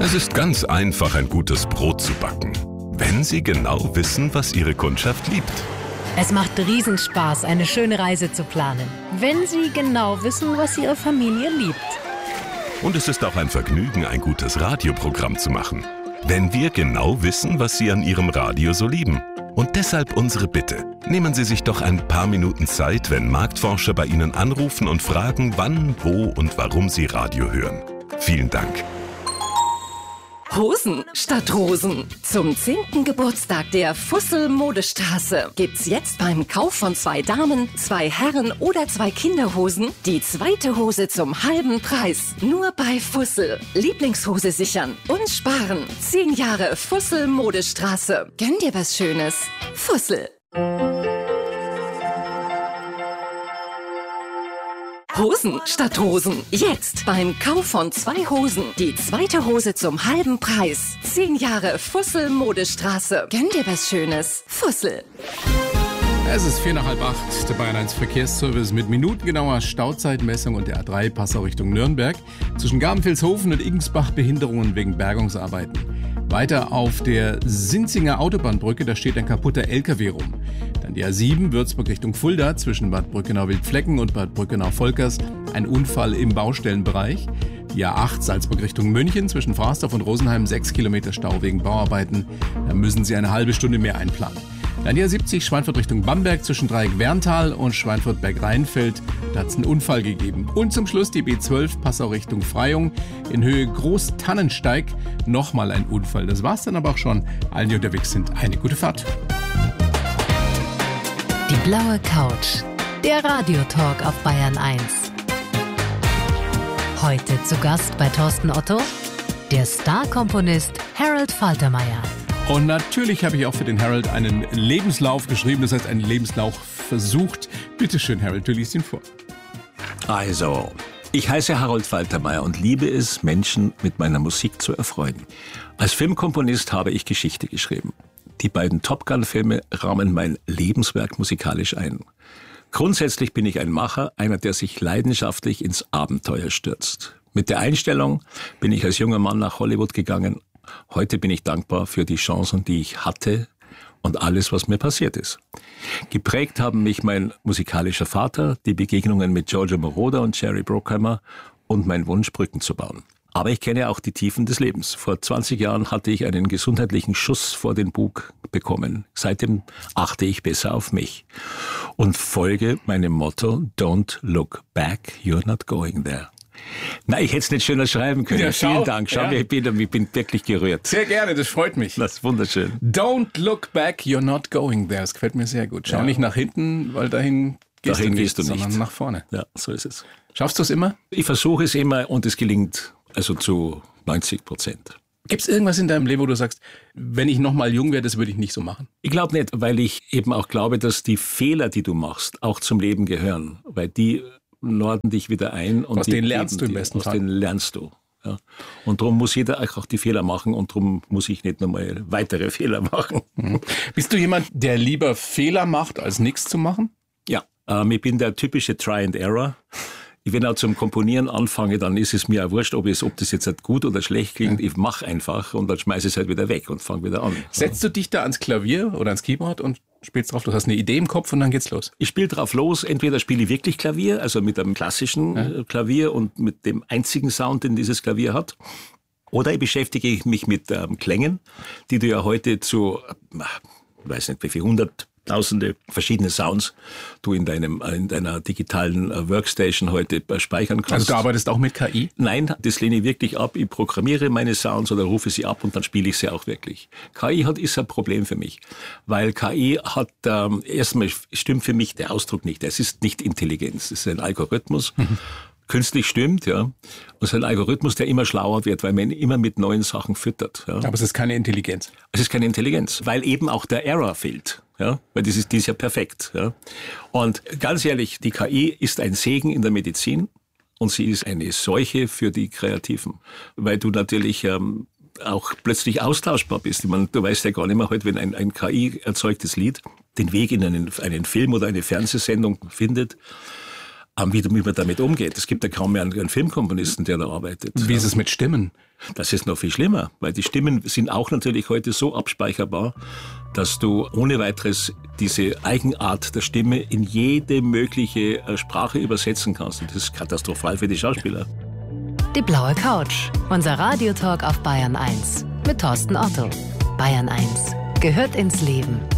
Es ist ganz einfach, ein gutes Brot zu backen, wenn Sie genau wissen, was Ihre Kundschaft liebt. Es macht Riesenspaß, eine schöne Reise zu planen, wenn Sie genau wissen, was Ihre Familie liebt. Und es ist auch ein Vergnügen, ein gutes Radioprogramm zu machen, wenn wir genau wissen, was Sie an Ihrem Radio so lieben. Und deshalb unsere Bitte. Nehmen Sie sich doch ein paar Minuten Zeit, wenn Marktforscher bei Ihnen anrufen und fragen, wann, wo und warum Sie Radio hören. Vielen Dank. Hosen statt Rosen. Zum 10. Geburtstag der Fussel Modestraße gibt's jetzt beim Kauf von 2 Damen, 2 Herren oder 2 Kinderhosen die zweite Hose zum halben Preis. Nur bei Fussel. Lieblingshose sichern und sparen. 10 Jahre Fussel Modestraße. Gönn dir was Schönes. Fussel. Hosen statt Rosen. Jetzt beim Kauf von 2 Hosen die zweite Hose zum halben Preis. 10 Jahre Fussel Modestraße. Gönn dir was Schönes. Fussel. Es ist 7:45, der Bayern 1 Verkehrsservice mit minutengenauer Stauzeitmessung und der A3 Passau Richtung Nürnberg. Zwischen Gabenfilshofen und Igensbach Behinderungen wegen Bergungsarbeiten. Weiter auf der Sinzinger Autobahnbrücke, da steht ein kaputter LKW rum. Dann die A7 Würzburg Richtung Fulda zwischen Bad Brückenau-Wildflecken und Bad Brückenau-Volkers. Ein Unfall im Baustellenbereich. Die A8 Salzburg Richtung München zwischen Fraßdorf und Rosenheim 6 Kilometer Stau wegen Bauarbeiten. Da müssen Sie eine halbe Stunde mehr einplanen. Dann die A70 Schweinfurt Richtung Bamberg zwischen Dreieck-Werntal und Schweinfurt-Berg-Rheinfeld. Da hat es einen Unfall gegeben. Und zum Schluss die B12 Passau Richtung Freyung in Höhe Großtannensteig. Nochmal ein Unfall. Das war's dann aber auch schon. Allen, die unterwegs sind, eine gute Fahrt. Die blaue Couch. Der Radiotalk auf Bayern 1. Heute zu Gast bei Thorsten Otto, der Star-Komponist Harold Faltermeier. Und natürlich habe ich auch für den Harold einen Lebenslauf geschrieben, das heißt einen Lebenslauf versucht. Bitte schön, Harold, du liest ihn vor. Also, ich heiße Harold Faltermeier und liebe es, Menschen mit meiner Musik zu erfreuen. Als Filmkomponist habe ich Geschichte geschrieben. Die beiden Top Gun-Filme rahmen mein Lebenswerk musikalisch ein. Grundsätzlich bin ich ein Macher, einer, der sich leidenschaftlich ins Abenteuer stürzt. Mit der Einstellung bin ich als junger Mann nach Hollywood gegangen. Heute bin ich dankbar für die Chancen, die ich hatte und alles, was mir passiert ist. Geprägt haben mich mein musikalischer Vater, die Begegnungen mit Giorgio Moroder und Jerry Bruckheimer und mein Wunsch, Brücken zu bauen. Aber ich kenne auch die Tiefen des Lebens. Vor 20 Jahren hatte ich einen gesundheitlichen Schuss vor den Bug bekommen. Seitdem achte ich besser auf mich und folge meinem Motto, don't look back, you're not going there. Na, ich hätte es nicht schöner schreiben können. Ja, Vielen Dank. Schau, ja. ich bin wirklich gerührt. Sehr gerne, das freut mich. Das ist wunderschön. Don't look back, you're not going there. Das gefällt mir sehr gut. Schau nicht nach hinten, weil dahin gehst du nicht, sondern nach vorne. Ja, so ist es. Schaffst du es immer? Ich versuche es immer und es gelingt also zu 90%. Gibt es irgendwas in deinem Leben, wo du sagst, wenn ich noch mal jung wäre, das würde ich nicht so machen? Ich glaube nicht, weil ich eben auch glaube, dass die Fehler, die du machst, auch zum Leben gehören. Weil die norden dich wieder ein. Und aus denen lernst du im besten Fall. Aus denen lernst du. Ja. Und darum muss jeder auch die Fehler machen und darum muss ich nicht nochmal weitere Fehler machen. Bist du jemand, der lieber Fehler macht, als nichts zu machen? Ja, ich bin der typische Try and Error. Wenn ich zum Komponieren anfange, dann ist es mir auch wurscht, ob das jetzt halt gut oder schlecht klingt. Ja. Ich mache einfach und dann schmeiße ich es halt wieder weg und fange wieder an. Setzt du dich da ans Klavier oder ans Keyboard und spielst drauf? Du hast eine Idee im Kopf und dann geht's los. Ich spiele drauf los. Entweder spiele ich wirklich Klavier, also mit einem klassischen Klavier und mit dem einzigen Sound, den dieses Klavier hat. Oder ich beschäftige mich mit Klängen, die du ja heute zu, weiß nicht wie viel, Hunderttausende verschiedene Sounds du in deiner digitalen Workstation heute speichern kannst. Also du arbeitest auch mit KI? Nein, das lehne ich wirklich ab. Ich programmiere meine Sounds oder rufe sie ab und dann spiele ich sie auch wirklich. KI ist ein Problem für mich, weil KI hat, erstmal stimmt für mich der Ausdruck nicht. Es ist nicht Intelligenz, es ist ein Algorithmus. Künstlich stimmt, ja. Und es ist ein Algorithmus, der immer schlauer wird, weil man ihn immer mit neuen Sachen füttert. Ja. Aber es ist keine Intelligenz. Es ist keine Intelligenz, weil eben auch der Error fehlt. Ja, weil die ist ja perfekt. Ja. Und ganz ehrlich, die KI ist ein Segen in der Medizin und sie ist eine Seuche für die Kreativen, weil du natürlich auch plötzlich austauschbar bist. Ich meine, du weißt ja gar nicht mehr heute, wenn ein KI-erzeugtes Lied den Weg in einen Film oder eine Fernsehsendung findet, wie man damit umgeht. Es gibt ja kaum mehr einen Filmkomponisten, der da arbeitet. Wie ist es mit Stimmen? Das ist noch viel schlimmer, weil die Stimmen sind auch natürlich heute so abspeicherbar, dass du ohne weiteres diese Eigenart der Stimme in jede mögliche Sprache übersetzen kannst. Und das ist katastrophal für die Schauspieler. Die blaue Couch, unser Radiotalk auf Bayern 1 mit Thorsten Otto. Bayern 1 gehört ins Leben.